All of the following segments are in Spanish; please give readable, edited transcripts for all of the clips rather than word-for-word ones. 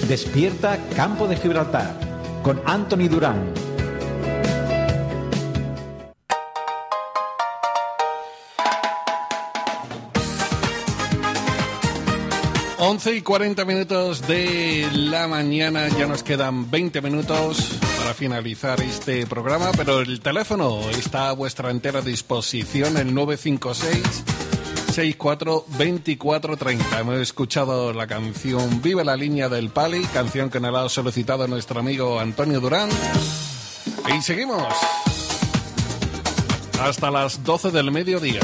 Despierta Campo de Gibraltar con Anthony Durán. Once y 40 minutos de la mañana, ya nos quedan 20 minutos para finalizar este programa, pero el teléfono está a vuestra entera disposición, el 956-642430. Hemos escuchado la canción Vive la Línea del Pali, canción que nos la ha solicitado nuestro amigo Antonio Durán. Y seguimos hasta las 12 del mediodía.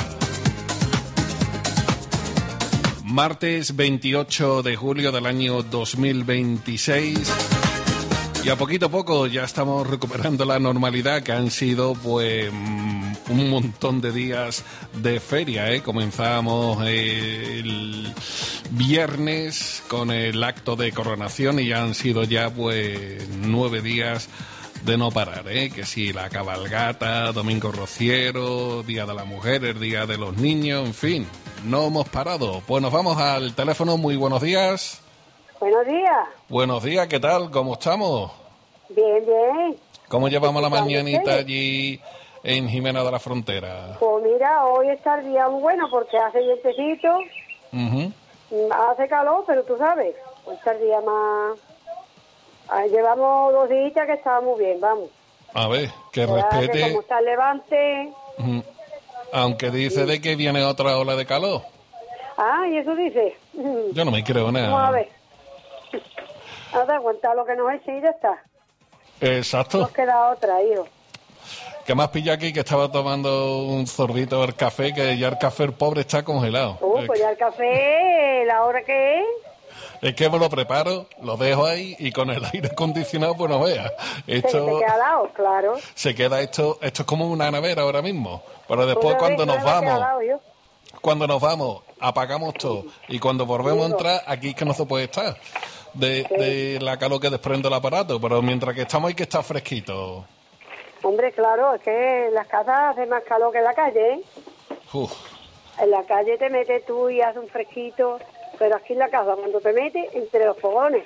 Martes 28 de julio del año 2026 y a poco ya estamos recuperando la normalidad, que han sido pues un montón de días de feria, Comenzamos el viernes con el acto de coronación y ya han sido ya pues 9 días de no parar, que si la cabalgata, Domingo Rociero, Día de la Mujer, el Día de los Niños, en fin, no hemos parado. Pues nos vamos al teléfono. Muy buenos días. Buenos días. Buenos días, ¿qué tal? ¿Cómo estamos? Bien, bien. ¿Cómo llevamos la mañanita allí en Jimena de la Frontera? Pues mira, hoy está el día muy bueno porque hace vientecito, hace calor, pero tú sabes, hoy está el día más... llevamos 2 días que estaba muy bien, vamos. A ver, que ¿verdad? respete... Que como está el levante... Aunque dice de que viene otra ola de calor. Ah, ¿y eso dice? Yo no me creo nada. Vamos a ver. No te aguantar lo que nos eche y ya está. Exacto. Nos queda otra, hijo. ¿Qué más pilla aquí? Que estaba tomando un sorbito del café, que ya el café el pobre está congelado. Pues ya el café, la hora que es... Es que me lo preparo, lo dejo ahí y con el aire acondicionado, pues no veas. Esto se queda al lado, claro. Se queda esto es como una nevera ahora mismo. Pero después cuando nos vamos, apagamos todo. Y cuando volvemos a entrar, aquí es que no se puede estar. De la calor que desprende el aparato. Pero mientras que estamos hay que estar fresquito. Hombre, claro, es que en las casas hace más calor que en la calle, En la calle te metes tú y hace un fresquito... Pero aquí en la casa, cuando te metes entre los fogones,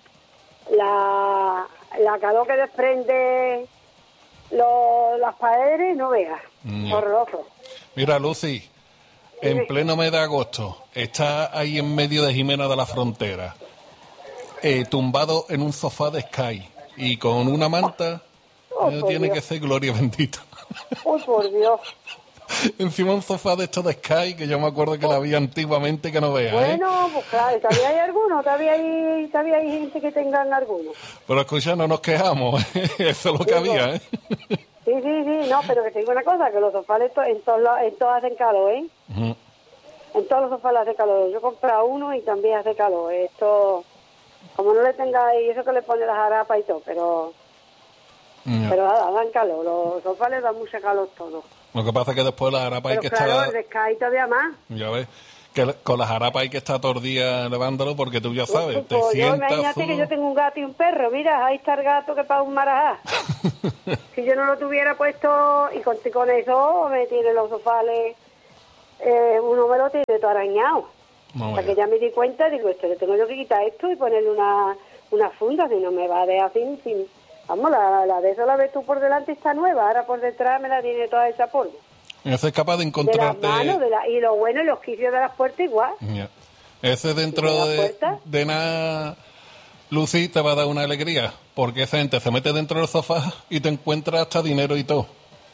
la calor que desprende las paredes, no veas, horroroso. Mira, Lucy, en pleno mes de agosto, está ahí en medio de Jimena de la Frontera, tumbado en un sofá de Sky y con una manta, tiene que ser gloria bendita. ¡Oh, por Dios! Encima un sofá de estos de Sky, que yo me acuerdo que la había antiguamente, que no veas, Bueno, pues claro, todavía hay algunos, todavía hay gente que tengan algunos. Pero escucha, no nos quejamos, eso es lo que había, Sí, no, pero que te digo una cosa, que los sofás en todos hacen calor, En todos los sofás hace calor. Yo he comprado uno y también hace calor. Esto, como no le tengáis eso que le pone las harapas y todo, pero nada, dan calor. Los sofás les dan mucho calor todo. Lo que pasa es que después las harapas hay que estar... Claro, el de Sky todavía más. Ya ves, que con las harapas hay que estar todo el día levándolo porque tú ya sabes, te sientas... Imagínate que yo tengo un gato y un perro, mira, ahí está el gato que paga un marajá. Si yo no lo tuviera puesto, y con eso me tiene los sofales, uno me lo tiene todo arañado. Hasta que ya me di cuenta, digo, le tengo yo que quitar esto y ponerle una funda, si no me va a dejar sin... Vamos, la de eso la ves tú por delante, está nueva, ahora por detrás me la tiene toda esa polvo. Ese es capaz de encontrarte... De las manos, y lo bueno, los quicios de las puertas igual. Yeah. Ese dentro de nada, Lucy, te va a dar una alegría, porque esa gente se mete dentro del sofá y te encuentra hasta dinero y todo.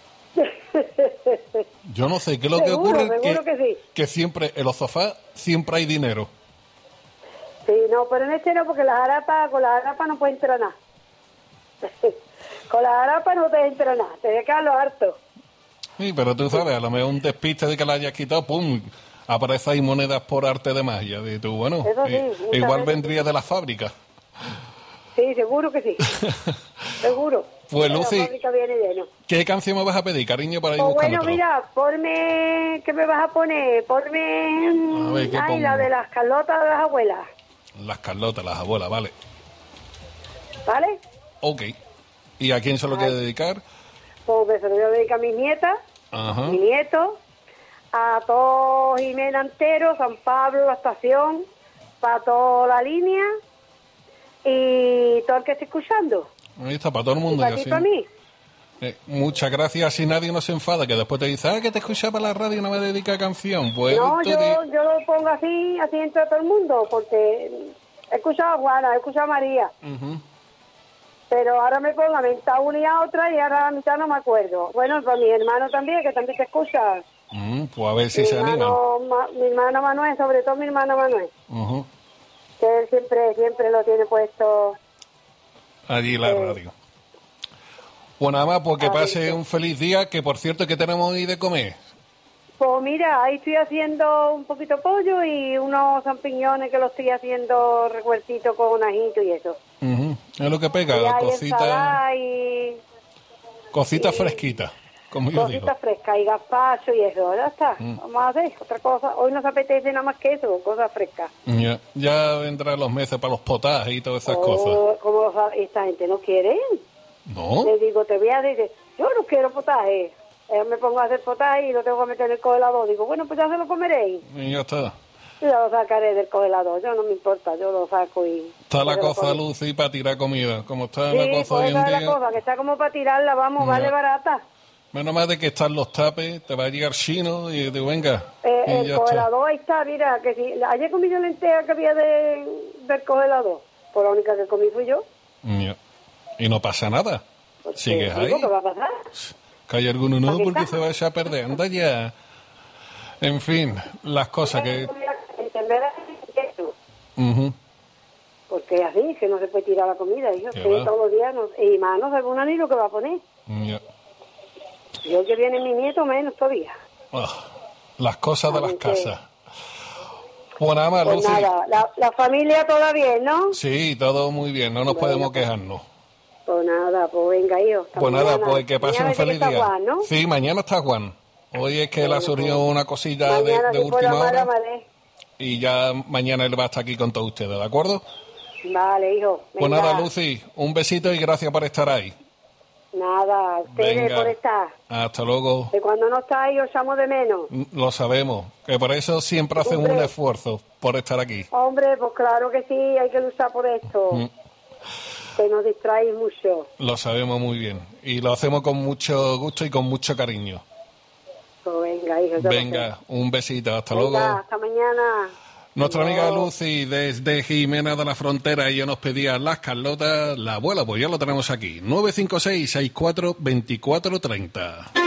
Yo no sé qué es lo que ocurre, que siempre en los sofás siempre hay dinero. Sí, no, pero en este no, porque con las harapas no puede entrar nada. Con las harapas no te entra nada, te dejas lo harto. Sí, pero tú sabes, a lo mejor un despiste de que la hayas quitado, ¡pum!, aparece ahí monedas por arte de magia. Y tú, bueno, igual vendría de la fábrica. Sí, seguro que sí. Seguro. Pues Lucy, la fábrica viene lleno. ¿Qué canción me vas a pedir, cariño, para ir buscando? Bueno, mira, ponme... ¿Qué me vas a poner? Ponme... A ver, ¿qué pongo? La de las Carlotas de las abuelas. Las Carlotas, las abuelas, vale. ¿Vale? Ok. ¿Y a quién se lo quiere dedicar? Pues se lo voy a dedicar a mis nietas, mi nieto, a todo Jimena entero, San Pablo, la estación, para toda la línea, y todo el que esté escuchando. Ahí está, para todo el Y mundo. para Y ti, así. para mí. Muchas gracias, si nadie nos enfada, que después te dice, que te escuchaba la radio y no me dedica canción. Pues No, tú yo lo pongo así entre todo el mundo, porque he escuchado a Juana, he escuchado a María. Ujú. Pero ahora me pongo a mitad una y a otra y ahora a mitad no me acuerdo. Bueno, pues mi hermano también, que también te escucha. Pues a ver si se animan. Mi hermano Manuel, sobre todo mi hermano Manuel. Ujú. Que él siempre lo tiene puesto. Allí la radio. Pues nada más, pues que A ver, pase un feliz día, que por cierto, ¿qué tenemos hoy de comer? Pues mira, ahí estoy haciendo un poquito de pollo y unos champiñones que los estoy haciendo recuertito con ajito y eso. Ujú. Es lo que Y pega, hay cosita ensalada y fresquita, como yo digo. cositas frescas y gazpacho y eso, ya está. Vamos a hacer otra cosa. Hoy nos apetece nada más que eso, cosas frescas. Ya vendrán los meses para los potajes y todas esas cosas. Como esta gente no quiere. ¿No? Le digo, te voy a decir, yo no quiero potaje. Me pongo a hacer potaje y lo tengo que meter en el congelador. Digo, bueno, pues ya se lo comeréis. Y ya está. Y ya lo sacaré del congelador. Yo no me importa, yo lo saco y... Está la y lo cosa, como. Lucy, para tirar comida. Como está Sí, la cosa pues hoy en esa es día. la cosa, que está como para tirarla, vamos, vale barata. Menos más de que están los tapes, te va a llegar chino y te venga. Y El ya está. congelador ahí está, mira, que si... Ayer comí yo lenteja que había del congelador. Pues la única que comí fui yo. Ya. Y no pasa nada. Pues, Sigues digo, ahí. ¿qué va a pasar? Que hay alguno no, Aquí porque está. se va a echar a perder. Anda ya. En fin, las cosas que... Ujú. Porque así, que no se puede tirar la comida. Yo ¿Qué sé, va? todos los días, y más no sabe una ni lo que va a poner. Ya. Y hoy que viene mi nieto, menos todavía. Las cosas de las Así que- casas. Bueno, nada más, Pues Lucy. nada, la familia toda bien, ¿no? Sí, todo muy bien, no nos podemos quejarnos. Pues nada, pues venga, hijo. hasta Pues nada, mañana. pues que pase Mañana un dice que feliz está día. Juan, ¿no? Sí, mañana está Juan. Hoy es que le ha surgido una cosita Mañana, de si fuera última mala, hora. vale. Y ya mañana él va a estar aquí con todos ustedes, ¿de acuerdo? Vale, hijo. Pues venga. nada, Lucy, un besito y gracias por estar ahí. Nada, a ustedes Venga. por estar. Hasta luego. Que cuando no estáis os llamo de menos. Lo sabemos, que por eso siempre hacen Hombre. un esfuerzo por estar aquí. Hombre, pues claro que sí, hay que luchar por esto. Que nos distraéis mucho. Lo sabemos muy bien. Y lo hacemos con mucho gusto y con mucho cariño. Pues venga, hijo. yo lo Venga, un besito, hasta sé. Venga, luego. hasta mañana. Nuestra amiga Adiós. Lucy desde Jimena de la Frontera, ella nos pedía las Carlotas, la abuela, pues ya lo tenemos aquí. 956-64-2430.